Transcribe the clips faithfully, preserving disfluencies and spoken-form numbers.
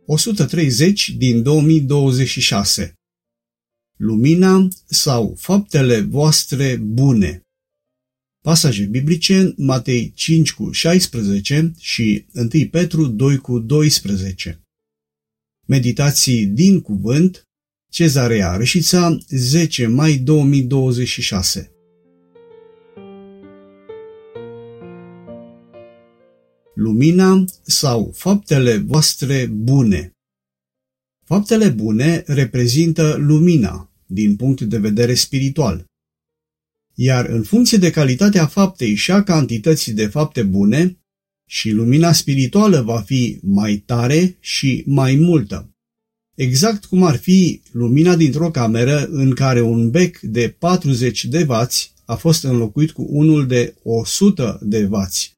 o sută treizeci din două mii douăzeci și șase. Lumina sau faptele voastre bune. Pasaje biblice: Matei cinci cu șaisprezece și unu Petru doi cu doisprezece. Meditații din cuvânt, Cezarea Râșița, zece mai două mii douăzeci și șase. Lumina sau faptele voastre bune. Faptele bune reprezintă lumina din punct de vedere spiritual. Iar în funcție de calitatea faptei și a cantității de fapte bune, și lumina spirituală va fi mai tare și mai multă. Exact cum ar fi lumina dintr-o cameră în care un bec de patruzeci de vați a fost înlocuit cu unul de o sută de vați.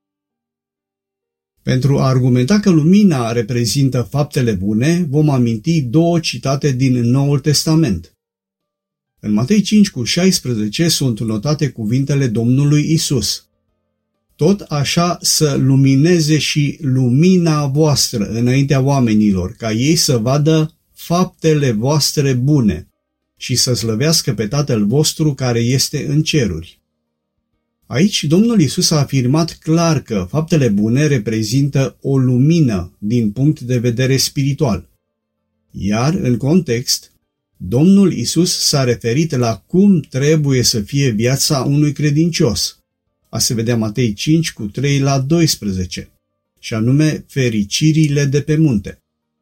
Pentru a argumenta că lumina reprezintă faptele bune, vom aminti două citate din Noul Testament. În Matei cinci cu șaisprezece sunt notate cuvintele Domnului Isus: tot așa să lumineze și lumina voastră înaintea oamenilor, ca ei să vadă faptele voastre bune și să slăvească pe Tatăl vostru care este în ceruri. Aici Domnul Isus a afirmat clar că faptele bune reprezintă o lumină din punct de vedere spiritual. Iar, în context, Domnul Isus s-a referit la cum trebuie să fie viața unui credincios, a se vedea Matei cinci cu trei la doisprezece, și anume fericirile de pe munte.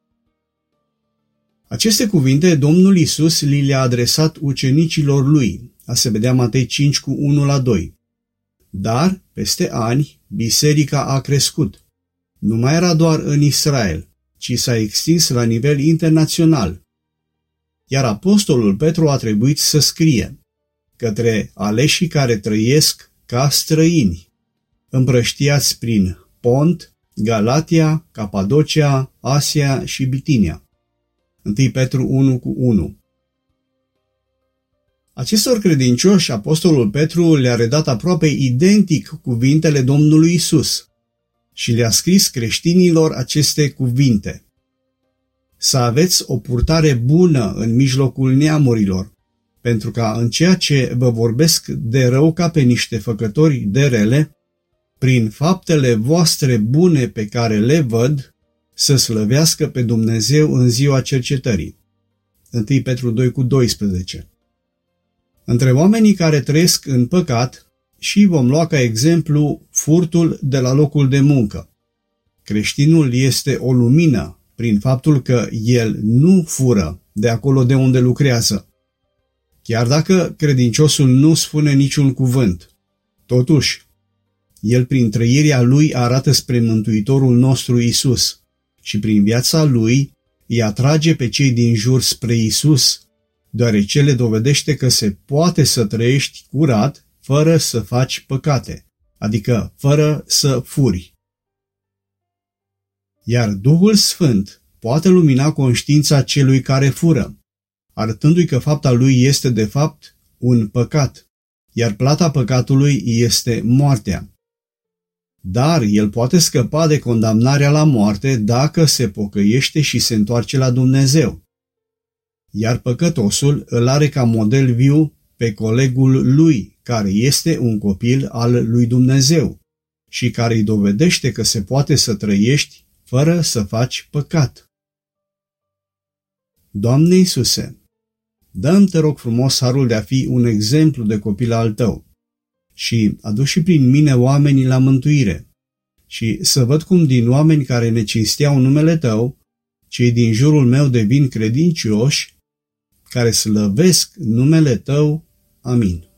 Aceste cuvinte Domnul Isus li le-a adresat ucenicilor lui, a se vedea Matei cinci cu unu la doi. Dar, peste ani, biserica a crescut. Nu mai era doar în Israel, ci s-a extins la nivel internațional. Iar apostolul Petru a trebuit să scrie către aleșii care trăiesc ca străini, împrăștiați prin Pont, Galatia, Capadocia, Asia și Bitinia. unu Petru unu cu unu. Acestor credincioși, apostolul Petru le-a redat aproape identic cuvintele Domnului Isus și le-a scris creștinilor aceste cuvinte: să aveți o purtare bună în mijlocul neamurilor, pentru ca în ceea ce vă vorbesc de rău ca pe niște făcători de rele, prin faptele voastre bune pe care le văd, să slăvească pe Dumnezeu în ziua cercetării. unu Petru doi cu doisprezece. Între oamenii care trăiesc în păcat, și vom lua ca exemplu furtul de la locul de muncă. Creștinul este o lumină prin faptul că el nu fură de acolo de unde lucrează. Chiar dacă credinciosul nu spune niciun cuvânt, totuși, el prin trăirea lui arată spre Mântuitorul nostru Isus și prin viața lui îi atrage pe cei din jur spre Isus, deoarece le dovedește că se poate să trăiești curat fără să faci păcate, adică fără să furi. Iar Duhul Sfânt poate lumina conștiința celui care fură, arătându-i că fapta lui este de fapt un păcat, iar plata păcatului este moartea. Dar el poate scăpa de condamnarea la moarte dacă se pocăiește și se întoarce la Dumnezeu. Iar păcătosul îl are ca model viu pe colegul lui, care este un copil al lui Dumnezeu și care îi dovedește că se poate să trăiești fără să faci păcat. Doamne Iisuse, dă-mi, te rog frumos, harul de a fi un exemplu de copil al Tău și adu și prin mine oamenii la mântuire și să văd cum din oameni care ne cinsteau numele Tău, cei din jurul meu devin credincioși, care slăvesc numele Tău. Amin.